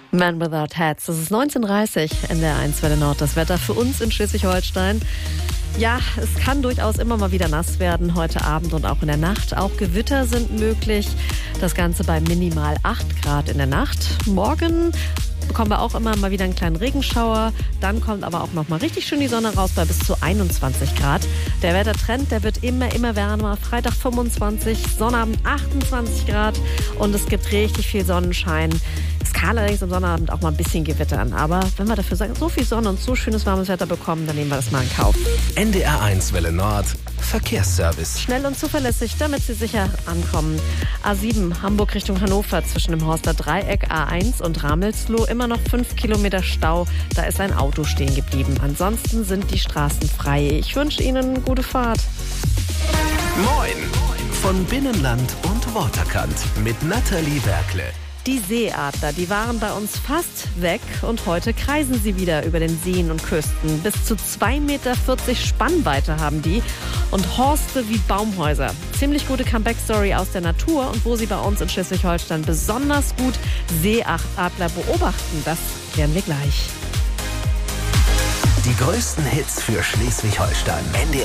Man Without Hats. Es ist 19:30 in der 1 Welle Nord. Das Wetter für uns in Schleswig-Holstein. Ja, es kann durchaus immer mal wieder nass werden, heute Abend und auch in der Nacht. Auch Gewitter sind möglich. Das Ganze bei minimal 8 Grad in der Nacht. Morgen bekommen wir auch immer mal wieder einen kleinen Regenschauer. Dann kommt aber auch noch mal richtig schön die Sonne raus bei bis zu 21 Grad. Der Wettertrend, der wird immer wärmer. Freitag 25, Sonnabend 28 Grad und es gibt richtig viel Sonnenschein. Es kann allerdings am Sonnabend auch mal ein bisschen gewittern. Aber wenn wir dafür sagen, so viel Sonne und so schönes warmes Wetter bekommen, dann nehmen wir das mal in Kauf. NDR 1 Welle Nord, Verkehrsservice. Schnell und zuverlässig, damit Sie sicher ankommen. A7 Hamburg Richtung Hannover zwischen dem Horster Dreieck, A1 und Ramelsloh. Immer noch 5 Kilometer Stau. Da ist ein Auto stehen geblieben. Ansonsten sind die Straßen frei. Ich wünsche Ihnen eine gute Fahrt. Moin! Von Binnenland und Waterkant mit Nathalie Werkle. Die Seeadler, die waren bei uns fast weg und heute kreisen sie wieder über den Seen und Küsten. Bis zu 2,40 Meter Spannweite haben die und Horste wie Baumhäuser. Ziemlich gute Comeback-Story aus der Natur und wo sie bei uns in Schleswig-Holstein besonders gut Seeadler beobachten, das klären wir gleich. Die größten Hits für Schleswig-Holstein. NDR